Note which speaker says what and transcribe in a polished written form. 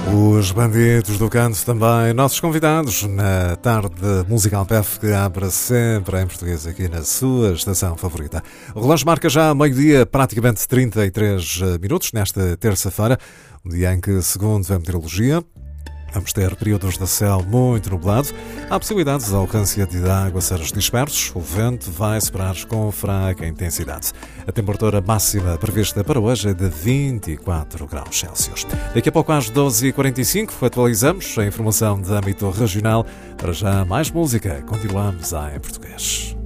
Speaker 1: Os bandidos do canto também, nossos convidados na tarde musical PEF, que abre sempre em português aqui na sua estação favorita. O relógio marca já meio-dia, praticamente 33 minutos, nesta terça-feira, um dia em que, segundo a meteorologia, vamos ter períodos de céu muito nublado. Há possibilidades de ocorrência de aguaceiros dispersos. O vento vai soprar com fraca intensidade. A temperatura máxima prevista para hoje é de 24 graus Celsius. Daqui a pouco às 12h45 atualizamos a informação de âmbito regional. Para já mais música. Continuamos em português.